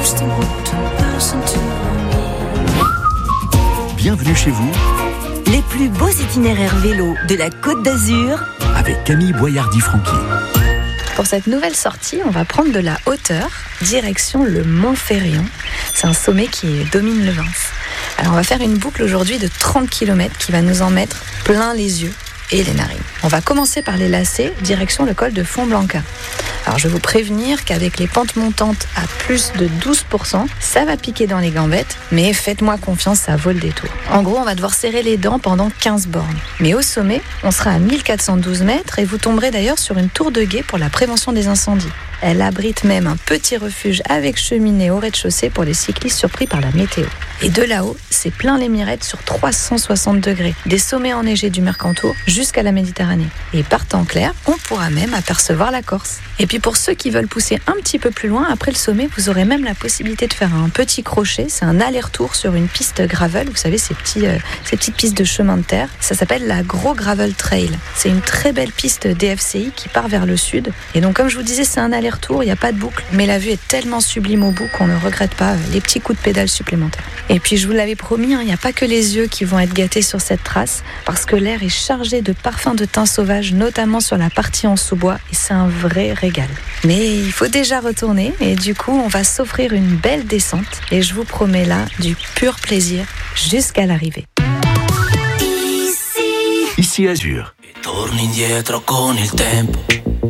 Bienvenue chez vous. Les plus beaux itinéraires vélo de la Côte d'Azur Avec Camille Boyardi-Franqui. Pour cette nouvelle sortie, on va prendre de la hauteur, direction le Mont Ferrion. C'est un sommet qui domine le Vins. Alors on va faire une boucle aujourd'hui de 30 km qui va nous en mettre plein les yeux et les narines. On va commencer par les lacets, direction le col de Fontblanca. Alors je vais vous prévenir qu'avec les pentes montantes à plus de 12%, ça va piquer dans les gambettes, mais faites-moi confiance, ça vaut le détour. En gros, on va devoir serrer les dents pendant 15 bornes. Mais au sommet, on sera à 1412 mètres et vous tomberez d'ailleurs sur une tour de guet pour la prévention des incendies. Elle abrite même un petit refuge avec cheminée au rez-de-chaussée pour les cyclistes surpris par la météo. Et de là-haut, c'est plein les mirettes sur 360 degrés, des sommets enneigés du Mercantour jusqu'à la Méditerranée. Et par temps clair, on pourra même apercevoir la Corse. Et puis pour ceux qui veulent pousser un petit peu plus loin, après le sommet, vous aurez même la possibilité de faire un petit crochet. C'est un aller-retour sur une piste gravel, vous savez, ces petites pistes de chemin de terre. Ça s'appelle la Gros Gravel Trail. C'est une très belle piste DFCI qui part vers le sud. Et donc comme je vous disais, c'est un aller-retour, il n'y a pas de boucle, mais la vue est tellement sublime au bout qu'on ne regrette pas les petits coups de pédale supplémentaires. Et puis je vous l'avais promis, il n'y a pas que les yeux qui vont être gâtés sur cette trace, parce que l'air est chargé de parfums de thym sauvage, notamment sur la partie en sous-bois, et c'est un vrai régal. Mais il faut déjà retourner, et du coup on va s'offrir une belle descente, et je vous promets là du pur plaisir jusqu'à l'arrivée. Ici Azur. Torni indietro con il tempo.